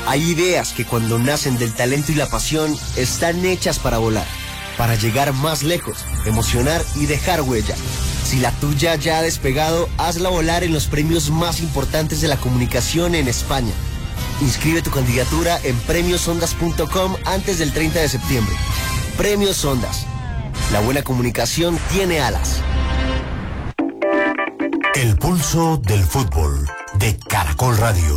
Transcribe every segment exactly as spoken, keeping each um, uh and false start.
Hay ideas que cuando nacen del talento y la pasión están hechas para volar, para llegar más lejos, emocionar y dejar huella. Si la tuya ya ha despegado, hazla volar en los premios más importantes de la comunicación en España. Inscribe tu candidatura en premios ondas punto com antes del treinta de septiembre. Premios Ondas. La buena comunicación tiene alas. El pulso del fútbol de Caracol Radio.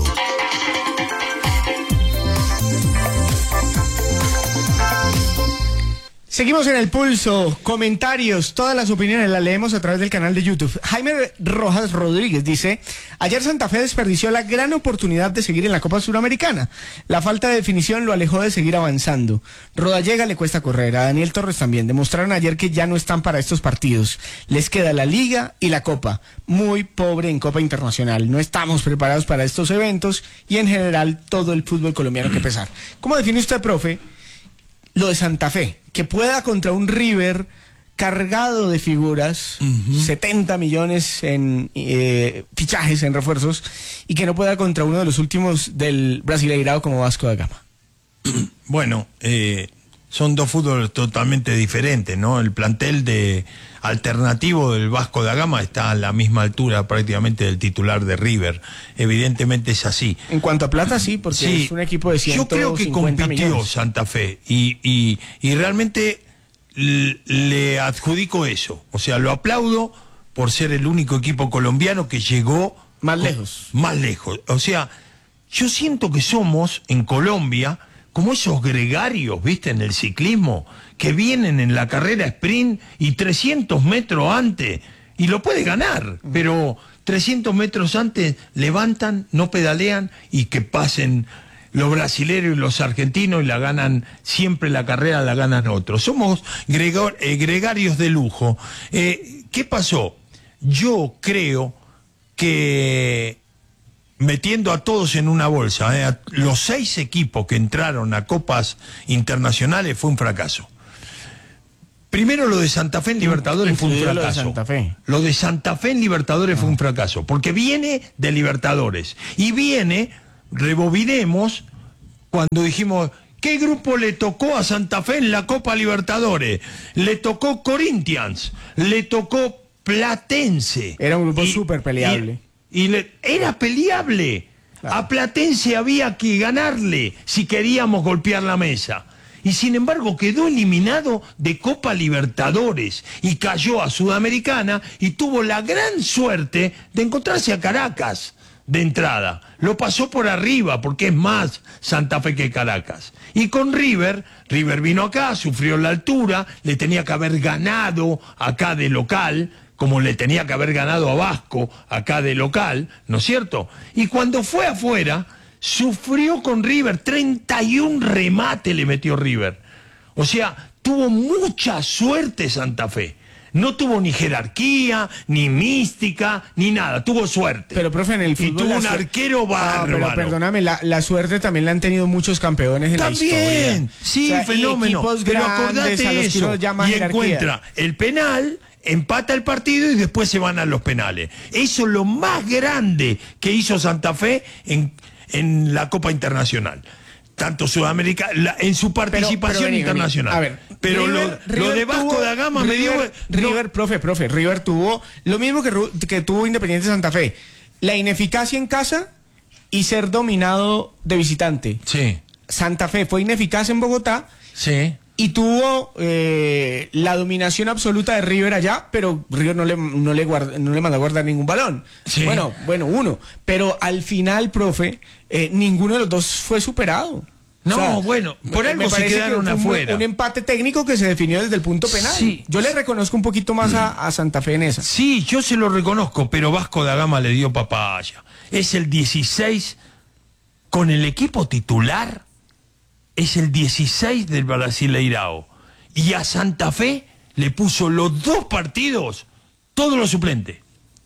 Seguimos en el pulso, comentarios, todas las opiniones las leemos a través del canal de YouTube. Jaime Rojas Rodríguez dice: ayer Santa Fe desperdició la gran oportunidad de seguir en la Copa Suramericana. La falta de definición lo alejó de seguir avanzando. Rodallega le cuesta correr, a Daniel Torres también. Demostraron ayer que ya no están para estos partidos. Les queda la Liga y la Copa. Muy pobre en Copa Internacional. No estamos preparados para estos eventos y en general todo el fútbol colombiano que pesar. ¿Cómo define usted, profe, lo de Santa Fe? Que pueda contra un River cargado de figuras, uh-huh. setenta millones en eh, fichajes, en refuerzos, y que no pueda contra uno de los últimos del Brasileirao como Vasco da Gama. Bueno, eh, son dos fútboles totalmente diferentes, ¿no? El plantel de alternativo del Vasco da Gama está a la misma altura prácticamente del titular de River. Evidentemente es así. En cuanto a plata, sí, porque sí, es un equipo de ciento cincuenta millones. Yo creo que compitió millones. Santa Fe y, y, y realmente le adjudico eso. O sea, lo aplaudo por ser el único equipo colombiano que llegó más lejos. Más lejos. O sea, yo siento que somos en Colombia como esos gregarios, ¿viste? En el ciclismo, que vienen en la carrera sprint y trescientos metros antes, y lo puede ganar, pero trescientos metros antes levantan, no pedalean, y que pasen los brasileños y los argentinos y la ganan, siempre la carrera la ganan otros. Somos gregor, eh, gregarios de lujo. Eh, ¿Qué pasó? Yo creo que, metiendo a todos en una bolsa, eh, a los seis equipos que entraron a copas internacionales fue un fracaso. Primero lo de Santa Fe en Libertadores fue un fracaso. Lo de Santa Fe, lo de Santa Fe en Libertadores ah. fue un fracaso, porque viene de Libertadores y viene, rebobinemos, cuando dijimos, ¿qué grupo le tocó a Santa Fe en la Copa Libertadores? Le tocó Corinthians, le tocó Platense. Era un grupo súper peleable. Y, y le, era peleable. Claro. A Platense había que ganarle si queríamos golpear la mesa. Y sin embargo quedó eliminado de Copa Libertadores y cayó a Sudamericana y tuvo la gran suerte de encontrarse a Caracas de entrada. Lo pasó por arriba porque es más Santa Fe que Caracas. Y con River, River vino acá, sufrió la altura, le tenía que haber ganado acá de local, como le tenía que haber ganado a Vasco acá de local, ¿no es cierto? Y cuando fue afuera, sufrió con River, treinta y un remate le metió River. O sea, tuvo mucha suerte Santa Fe. No tuvo ni jerarquía, ni mística, ni nada, tuvo suerte. Pero, profe, en el fútbol... Y tuvo un arquero bárbaro. Ah, pero perdóname, la, la suerte también la han tenido muchos campeones en también, la historia. También, sí, o sea, fenómeno. Pero acordate eso, y jerarquía. Encuentra el penal, empata el partido y después se van a los penales. Eso es lo más grande que hizo Santa Fe en, en la Copa Internacional. Tanto Sudamérica, la, en su participación pero, pero vení, internacional. Vení. A ver, pero River, lo, River lo de Vasco tuvo, da Gama River, me dio... River, no. profe, profe, River tuvo lo mismo que, que tuvo Independiente Santa Fe. La ineficacia en casa y ser dominado de visitante. Sí. Santa Fe fue ineficaz en Bogotá. Sí. Y tuvo eh, la dominación absoluta de River allá, pero River no le, no le, guarda, no le mandó a guardar ningún balón. Sí. Bueno, bueno, uno. Pero al final, profe, eh, ninguno de los dos fue superado. No, o sea, bueno, por algo se quedaron que afuera. Un, un empate técnico que se definió desde el punto penal. Sí. Yo le reconozco un poquito más a, a Santa Fe en esa. Sí, yo se lo reconozco, pero Vasco da Gama le dio papaya. Es el dieciséis con el equipo titular. Es el dieciséis del Brasileirao. Y a Santa Fe le puso los dos partidos, todos los suplentes.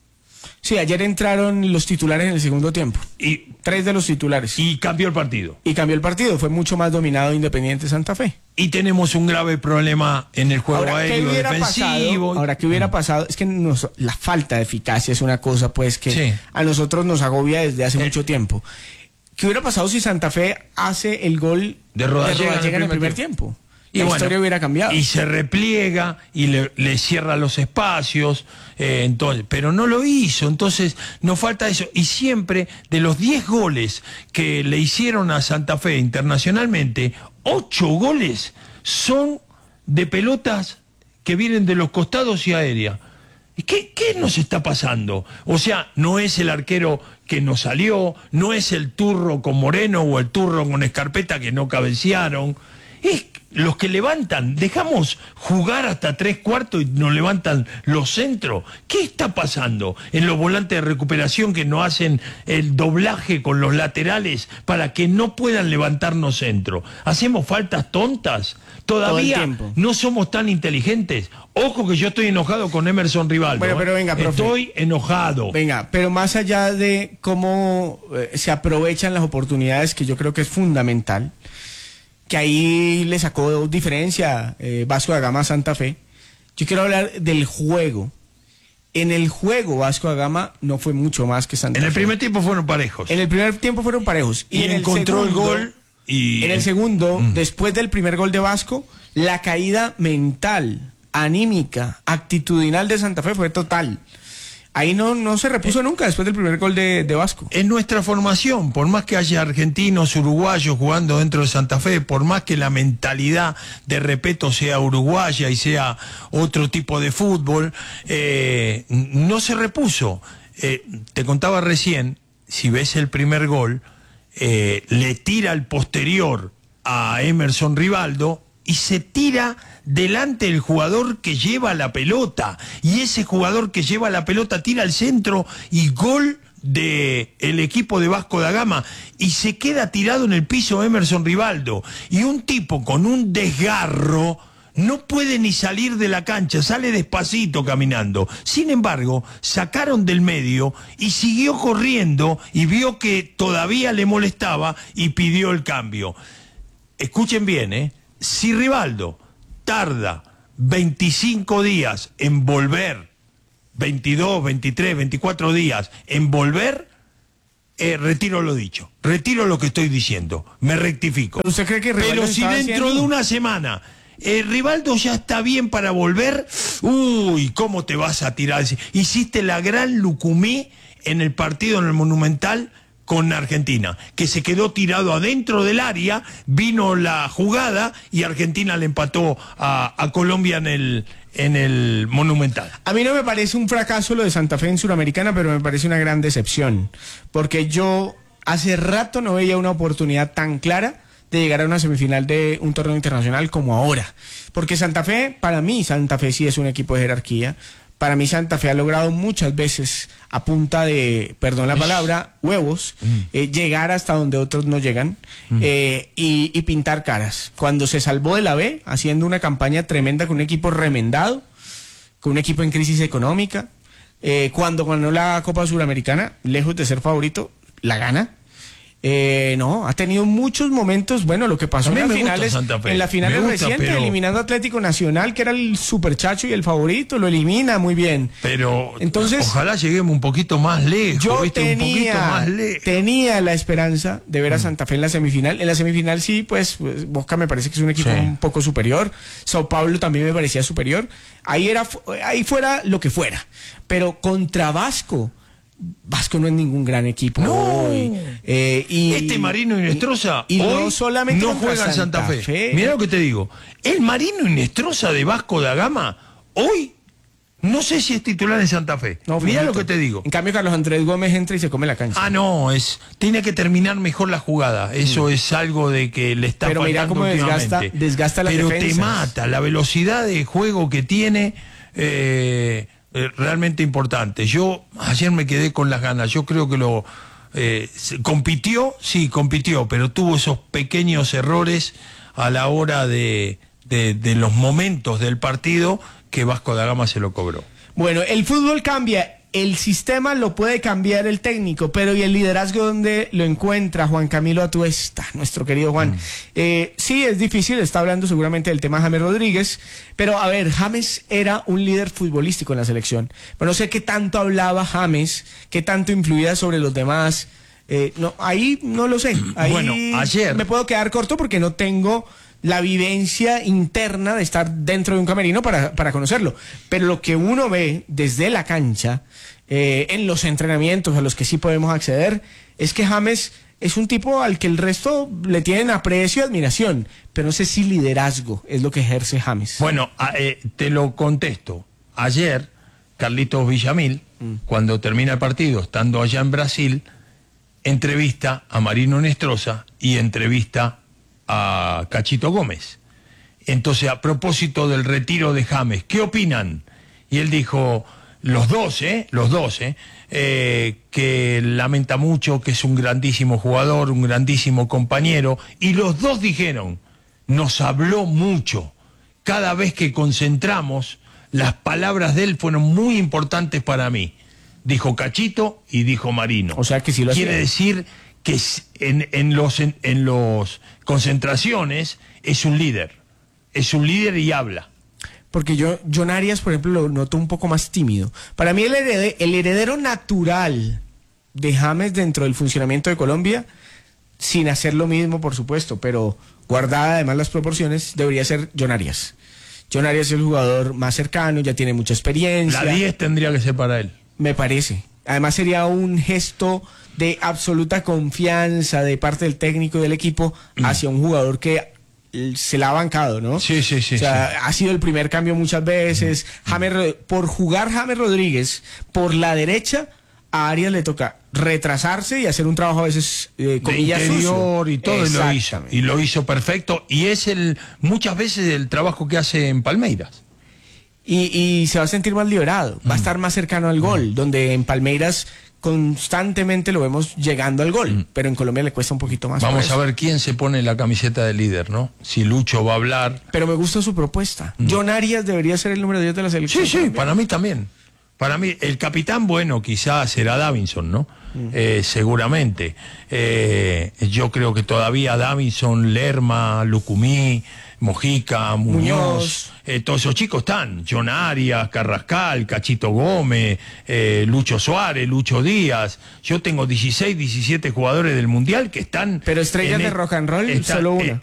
Sí, ayer entraron los titulares en el segundo tiempo. Y tres de los titulares. Y cambió el partido. Y cambió el partido. Fue mucho más dominado Independiente Santa Fe. Y tenemos un grave problema en el juego ahora, aéreo ¿qué defensivo. Pasado, ahora, ¿qué hubiera pasado? Es que nos, la falta de eficacia es una cosa, pues, que sí. a nosotros nos agobia desde hace eh. mucho tiempo. ¿Qué hubiera pasado si Santa Fe hace el gol de Rodallega en, en el primer tiempo? tiempo? Y la bueno, historia hubiera cambiado. Y se repliega y le, le cierra los espacios, eh, entonces, pero no lo hizo, entonces nos falta eso. Y siempre, de los diez goles que le hicieron a Santa Fe internacionalmente, ocho goles son de pelotas que vienen de los costados y aéreas. ¿Qué, ¿Qué nos está pasando? O sea, no es el arquero que nos salió, no es el turro con Moreno o el turro con Escarpeta que no cabecearon, es los que levantan. Dejamos jugar hasta tres cuartos y nos levantan los centros. ¿Qué está pasando en los volantes de recuperación que no hacen el doblaje con los laterales para que no puedan levantarnos centro? ¿Hacemos faltas tontas? Todavía no somos tan inteligentes. Ojo que yo estoy enojado con Emerson Rivaldo. Bueno, pero venga, profe. Estoy enojado. Venga, pero más allá de cómo eh, se aprovechan las oportunidades, que yo creo que es fundamental, que ahí le sacó diferencia eh, Vasco da Gama a Santa Fe, yo quiero hablar del juego. En el juego Vasco da Gama no fue mucho más que Santa Fe. En el primer tiempo fueron parejos. En el primer tiempo fueron parejos. Y, y en encontró el, segundo, el gol. Y... En el segundo, mm. después del primer gol de Vasco, la caída mental, anímica, actitudinal de Santa Fe fue total. Ahí no, no se repuso eh, nunca después del primer gol de, de Vasco. En nuestra formación, por más que haya argentinos, uruguayos jugando dentro de Santa Fe, por más que la mentalidad de Repetto sea uruguaya y sea otro tipo de fútbol, eh, no se repuso. Eh, te contaba recién, si ves el primer gol, eh, le tira el posterior a Emerson Rivaldo y se tira delante del jugador que lleva la pelota, y ese jugador que lleva la pelota tira al centro y gol de el equipo de Vasco da Gama, y se queda tirado en el piso Emerson Rivaldo, y un tipo con un desgarro no puede ni salir de la cancha, sale despacito caminando. Sin embargo, sacaron del medio y siguió corriendo y vio que todavía le molestaba y pidió el cambio. Escuchen bien, ¿eh? Si Rivaldo tarda veinticinco días en volver, veintidós, veintitrés, veinticuatro días en volver, eh, retiro lo dicho, retiro lo que estoy diciendo, me rectifico. ¿Pero usted cree que Rivaldo Pero si dentro haciendo? de una semana eh, Rivaldo ya está bien para volver, uy, ¿cómo te vas a tirar? Hiciste la gran lucumí en el partido en el Monumental con Argentina, que se quedó tirado adentro del área, vino la jugada y Argentina le empató a, a Colombia en el, en el Monumental. A mí no me parece un fracaso lo de Santa Fe en Suramericana, pero me parece una gran decepción, porque yo hace rato no veía una oportunidad tan clara de llegar a una semifinal de un torneo internacional como ahora, porque Santa Fe, para mí Santa Fe sí es un equipo de jerarquía. Para mí Santa Fe ha logrado muchas veces, a punta de, perdón la palabra, huevos, mm. eh, llegar hasta donde otros no llegan, mm. eh, y, y pintar caras. Cuando se salvó de la B, haciendo una campaña tremenda con un equipo remendado, con un equipo en crisis económica, eh, cuando ganó la Copa Suramericana, lejos de ser favorito, la gana. Eh, no, ha tenido muchos momentos, bueno, lo que pasó en las finales, en las finales recientes, pero... eliminando a Atlético Nacional, que era el superchacho y el favorito, lo elimina muy bien. Pero entonces, ojalá lleguemos un poquito más lejos, yo ¿viste? Tenía, un poquito más lejos. tenía la esperanza de ver a Santa Fe en la semifinal. En la semifinal sí, pues, pues Boca me parece que es un equipo sí. un poco superior. Sao Paulo también me parecía superior. Ahí era, ahí fuera lo que fuera. Pero contra Vasco, Vasco no es ningún gran equipo. No. Hoy. Eh, y, este Marino Inestrosa y, y hoy no, solamente no juega en Santa, Santa Fe. Fe. Mirá lo que te digo. El Marino Inestrosa de Vasco da Gama hoy no sé si es titular en Santa Fe. No, mirá lo que te digo. En cambio Carlos Andrés Gómez entra y se come la cancha. Ah, no, es tiene que terminar mejor la jugada. Eso mm. es algo de que le está Pero faltando mirá cómo desgasta, desgasta las Pero defensas. te mata la velocidad de juego que tiene. Eh, Eh, realmente importante. Yo ayer me quedé con las ganas. Yo creo que lo eh, compitió, sí, compitió, pero tuvo esos pequeños errores a la hora de, de, de los momentos del partido que Vasco da Gama se lo cobró. Bueno, el fútbol cambia. El sistema lo puede cambiar el técnico, pero ¿y el liderazgo dónde lo encuentra Juan Camilo Atuesta, nuestro querido Juan? Mm. Eh, sí, es difícil, está hablando seguramente del tema James Rodríguez, pero a ver, James era un líder futbolístico en la selección, pero no sé qué tanto hablaba James, qué tanto influía sobre los demás, Eh, no, ahí no lo sé. Ahí Bueno, ayer- me puedo quedar corto porque no tengo la vivencia interna de estar dentro de un camerino para, para conocerlo. Pero lo que uno ve desde la cancha, eh, en los entrenamientos a los que sí podemos acceder, es que James es un tipo al que el resto le tienen aprecio y admiración, pero no sé si liderazgo es lo que ejerce James. Bueno, a- eh, te lo contesto. Ayer, Carlitos Villamil, mm. cuando termina el partido, estando allá en Brasil, entrevista a Marino Nestroza y entrevista a Cachito Gómez. Entonces, a propósito del retiro de James, ¿qué opinan? Y él dijo, los dos, ¿eh? Los dos, ¿eh? Eh, que lamenta mucho, que es un grandísimo jugador, un grandísimo compañero, y los dos dijeron, nos habló mucho. Cada vez que concentramos, las palabras de él fueron muy importantes para mí. Dijo Cachito y dijo Marino. O sea que sí lo hacía. Quiere decir que en, en los en, en los concentraciones es un líder. Es un líder y habla. Porque yo, John Arias, por ejemplo, lo noto un poco más tímido. Para mí el, herede, el heredero natural de James dentro del funcionamiento de Colombia, sin hacer lo mismo, por supuesto, pero guardada además las proporciones, debería ser John Arias. John Arias es el jugador más cercano, ya tiene mucha experiencia. La diez tendría que ser para él. Me parece. Además sería un gesto de absoluta confianza de parte del técnico y del equipo mm. hacia un jugador que se la ha bancado, ¿no? Sí, sí, sí. O sea, sí. ha sido el primer cambio muchas veces. Mm. James, por jugar James Rodríguez por la derecha, a Arias le toca retrasarse y hacer un trabajo a veces eh, de interior y todo, y lo hizo. Y lo hizo perfecto. Y es el muchas veces el trabajo que hace en Palmeiras. Y, y se va a sentir más liberado, va mm. a estar más cercano al gol, mm. donde en Palmeiras constantemente lo vemos llegando al gol, mm. pero en Colombia le cuesta un poquito más. Vamos a ver quién se pone la camiseta de líder, ¿no? Si Lucho va a hablar. Pero me gusta su propuesta. Mm. John Arias debería ser el número diez de la selección. Sí, sí, para mí también. Para mí, el capitán, bueno, quizás será Davinson, ¿no? Mm. Eh, seguramente. Eh, yo creo que todavía Davinson, Lerma, Lucumí, Mojica, Muñoz, Muñoz. Eh, todos esos chicos están. John Arias, Carrascal, Cachito Gómez, eh, Lucho Suárez, Lucho Díaz. Yo tengo dieciséis, diecisiete jugadores del Mundial que están... Pero estrellas de el, rock and roll, están, solo una. Eh,